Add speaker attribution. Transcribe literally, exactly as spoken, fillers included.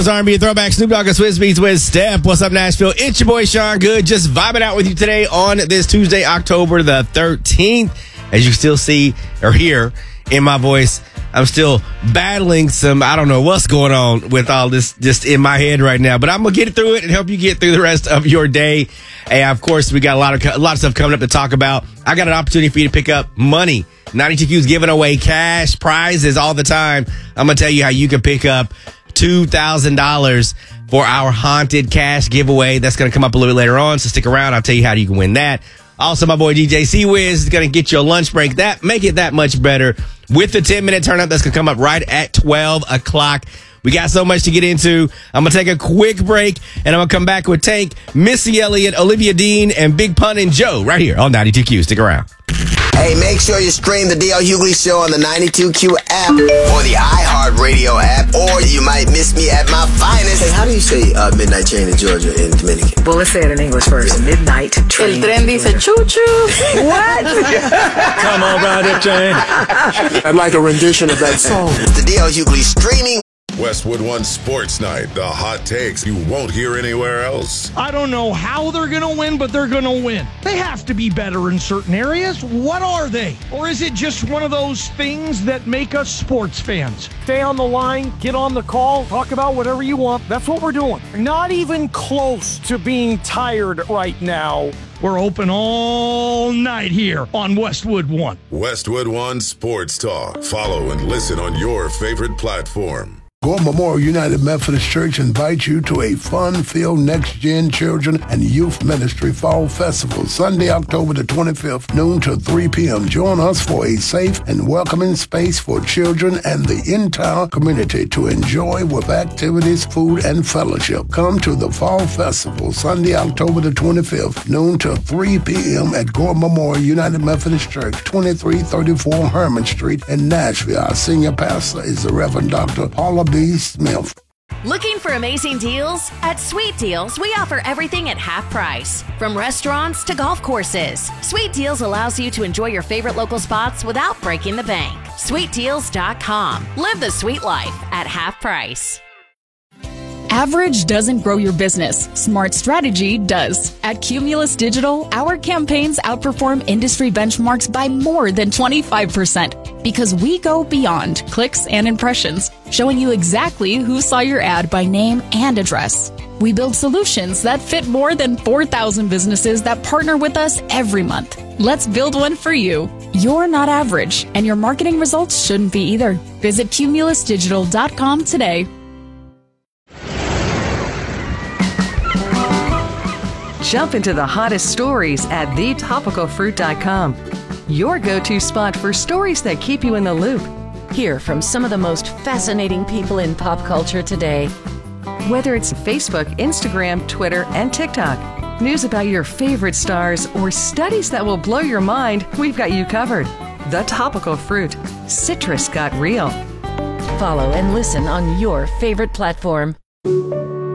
Speaker 1: R and B Throwback, Snoop Dogg and Swizz Beatz with Step. What's up, Nashville? It's your boy, Sean Good, just vibing out with you today on this Tuesday, October the thirteenth. As you still see or hear in my voice, I'm still battling some, I don't know what's going on with all this just in my head right now, but I'm going to get through it and help you get through the rest of your day. And, of course, we got a lot of a lot of stuff coming up to talk about. I got an opportunity for you to pick up money. ninety-two Q's giving away cash prizes all the time. I'm going to tell you how you can pick up two thousand dollars for our haunted cash giveaway. That's going to come up a little bit later on, so stick around. I'll tell you how you can win that. Also, my boy D J C-Wiz is going to get you a lunch break. That make it that much better with the ten-minute turn up that's going to come up right at twelve o'clock. We got so much to get into. I'm going to take a quick break, and I'm going to come back with Tank, Missy Elliott, Olivia Dean, and Big Pun and Joe right here on ninety-two Q. Stick around.
Speaker 2: Hey, make sure you stream the D L Hughley Show on the ninety-two Q app or the iHeartRadio app, or you might miss me at my finest. Hey, how do you say uh, midnight train in Georgia in Dominican?
Speaker 3: Well, let's say it in English first. Yeah. Midnight train.
Speaker 4: El tren dice choo-choo.
Speaker 3: What?
Speaker 5: Come on, ride it, train.
Speaker 6: I'd like a rendition of that song.
Speaker 2: The D L Hughley streaming.
Speaker 7: Westwood One Sports Night, the hot takes you won't hear anywhere else.
Speaker 8: I don't know how they're going to win, but they're going to win. They have to be better in certain areas. What are they? Or is it just one of those things that make us sports fans?
Speaker 9: Stay on the line, get on the call, talk about whatever you want. That's what we're doing. Not even close to being tired right now.
Speaker 8: We're open all night here on Westwood One.
Speaker 7: Westwood One Sports Talk. Follow and listen on your favorite platform.
Speaker 10: Gore Memorial United Methodist Church invites you to a fun-filled next-gen children and youth ministry fall festival, Sunday, October the twenty-fifth, noon to three p.m. Join us for a safe and welcoming space for children and the entire community to enjoy with activities, food, and fellowship. Come to the fall festival, Sunday, October the twenty-fifth, noon to three p.m. at Gore Memorial United Methodist Church, twenty-three thirty-four Herman Street in Nashville. Our senior pastor is the Reverend Doctor Paula B. Smith.
Speaker 11: Looking for amazing deals? At Sweet Deals, we offer everything at half price. From restaurants to golf courses, Sweet Deals allows you to enjoy your favorite local spots without breaking the bank. sweet deals dot com. Live the sweet life at half price.
Speaker 12: Average doesn't grow your business. Smart strategy does. At Cumulus Digital, our campaigns outperform industry benchmarks by more than twenty-five percent because we go beyond clicks and impressions, showing you exactly who saw your ad by name and address. We build solutions that fit more than four thousand businesses that partner with us every month. Let's build one for you. You're not average, and your marketing results shouldn't be either. Visit cumulus digital dot com today.
Speaker 13: Jump into the hottest stories at the topical fruit dot com. Your go-to spot for stories that keep you in the loop.
Speaker 14: Hear from some of the most fascinating people in pop culture today.
Speaker 13: Whether it's Facebook, Instagram, Twitter, and TikTok, news about your favorite stars, or studies that will blow your mind, we've got you covered. The Topical Fruit. Citrus got real.
Speaker 14: Follow and listen on your favorite platform.